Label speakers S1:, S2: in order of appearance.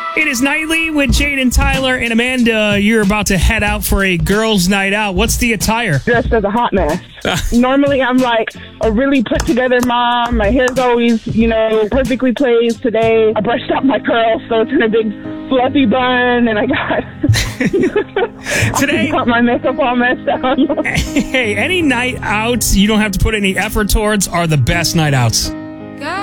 S1: It is Nightly with Jade and Tyler. And Amanda, you're about to head out for a girls' night out. What's the attire?
S2: Dressed as a hot mess. Normally, I'm like a really put-together mom. My hair's always, perfectly placed. Today, I brushed out my curls, so it's in a big fluffy bun, and I got
S1: Today,
S2: got my makeup all messed up.
S1: Hey, any night outs you don't have to put any effort towards are the best night outs.